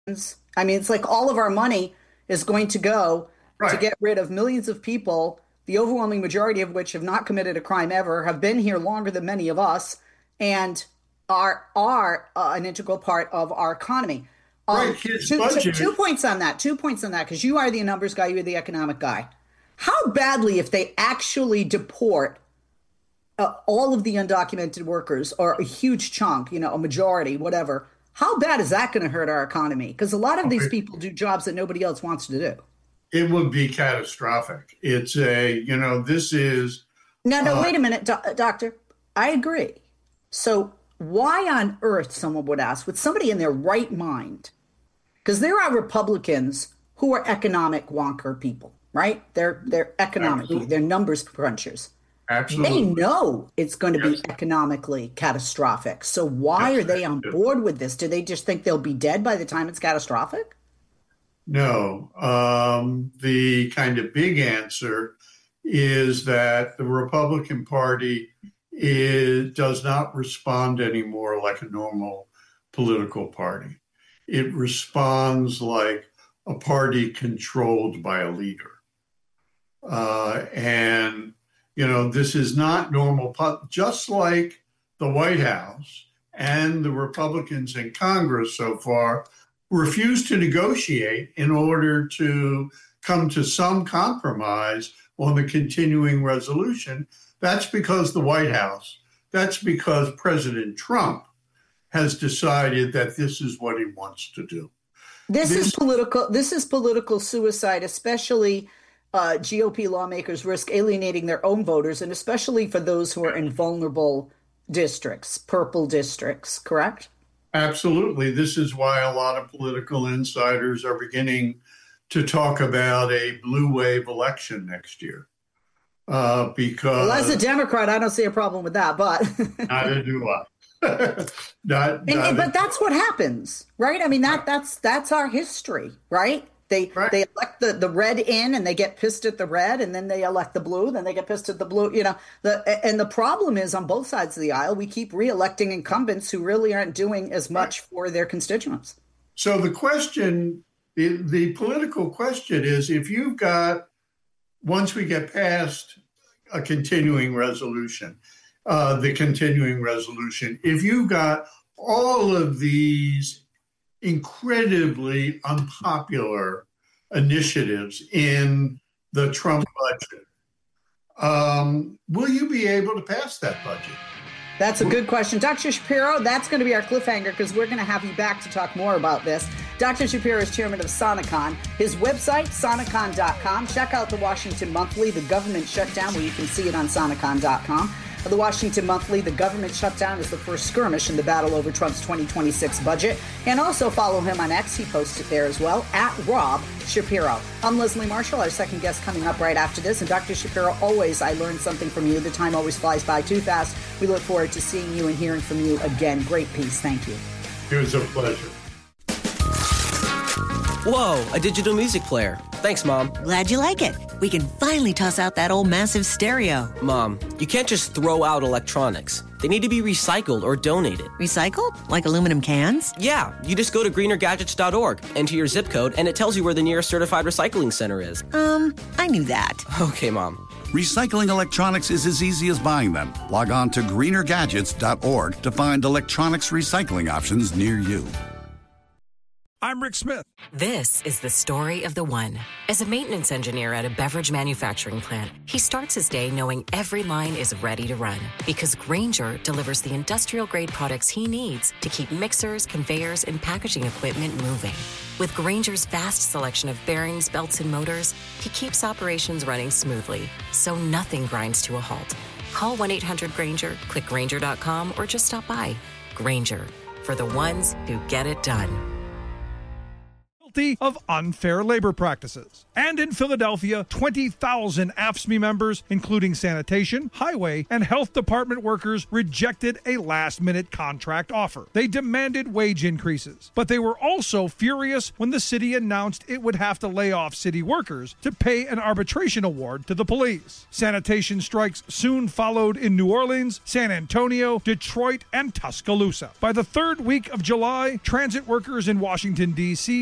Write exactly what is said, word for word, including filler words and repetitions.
I mean, it's like all of our money is going to go to Right. get rid of millions of people, the overwhelming majority of which have not committed a crime ever, have been here longer than many of us, and are are uh, an integral part of our economy. Right. Um, His two, two, two budget. points on that. Two points on that, because you are the numbers guy, you're the economic guy. How badly, if they actually deport uh, all of the undocumented workers, or a huge chunk, you know, a majority, whatever, how bad is that going to hurt our economy? Because a lot of these Okay. people do jobs that nobody else wants to do. It would be catastrophic. It's a, you know, this is, No, no, uh, wait a minute, do- doctor. I agree. So why on earth, someone would ask, with somebody in their right mind, because there are Republicans who are economic wonker people, right? They're they're economic people, absolutely, they're numbers crunchers. They absolutely. know it's going to be Yes, economically catastrophic. So why are yes, they they on do. board with this? Do they just think they'll be dead by the time it's catastrophic? No, um, the kind of big answer is that the Republican Party is, does not respond anymore like a normal political party. It responds like a party controlled by a leader. Uh, and, you know, this is not normal, just like the White House and the Republicans in Congress so far refuse to negotiate in order to come to some compromise on the continuing resolution. That's because the White House, that's because President Trump has decided that this is what he wants to do. This is This, political. This is political suicide, especially uh, G O P lawmakers risk alienating their own voters, and especially for those who are in vulnerable districts, purple districts. Correct? absolutely, this is why a lot of political insiders are beginning to talk about a blue wave election next year. Uh, Well, as a because Democrat, I don't see a problem with that, but neither do I. not, and, and neither but do that's what happens, right? I mean that that's that's our history, right? They I. Right. they elect the, the red in and they get pissed at the red, and then they elect the blue, then they get pissed at the blue, you know. The and the problem is on both sides of the aisle, we keep re-electing incumbents who really aren't doing as Right. much for their constituents. So the question, the, the political question is if you've got, once we get past a continuing resolution, uh, the continuing resolution, if you've got all of these incredibly unpopular initiatives in the Trump budget, um, will you be able to pass that budget? That's a good question. Doctor Shapiro, that's going to be our cliffhanger because we're going to have you back to talk more about this. Doctor Shapiro is chairman of Sonicon. His website, sonicon dot com. Check out the Washington Monthly, the government shutdown, where you can see it on sonicon dot com. The Washington Monthly, the government shutdown is the first skirmish in the battle over Trump's twenty twenty-six budget. And also follow him on X. He posts it there as well, at Rob Shapiro. I'm Leslie Marshall, our second guest coming up right after this. And Doctor Shapiro, always, I learned something from you. The time always flies by too fast. We look forward to seeing you and hearing from you again. Great piece. Thank you. It was a pleasure. Whoa, a digital music player. Thanks, Mom. Glad you like it. We can finally toss out that old massive stereo. Mom, you can't just throw out electronics. They need to be recycled or donated. Recycled? Like aluminum cans? Yeah, you just go to greener gadgets dot org, enter your zip code, and it tells you where the nearest certified recycling center is. Um, I knew that. Okay, Mom. Recycling electronics is as easy as buying them. Log on to greener gadgets dot org to find electronics recycling options near you. I'm Rick Smith. This is the story of the one. As a maintenance engineer at a beverage manufacturing plant, he starts his day knowing every line is ready to run because Grainger delivers the industrial-grade products he needs to keep mixers, conveyors, and packaging equipment moving. With Grainger's vast selection of bearings, belts, and motors, he keeps operations running smoothly, so nothing grinds to a halt. Call one eight hundred Grainger, click Grainger dot com, or just stop by. Grainger, for the ones who get it done. guilty of unfair labor practices. And in Philadelphia, twenty thousand A F S C M E members, including sanitation, highway, and health department workers, rejected a last-minute contract offer. They demanded wage increases, but they were also furious when the city announced it would have to lay off city workers to pay an arbitration award to the police. Sanitation strikes soon followed in New Orleans, San Antonio, Detroit, and Tuscaloosa. By the third week of July, transit workers in Washington, D C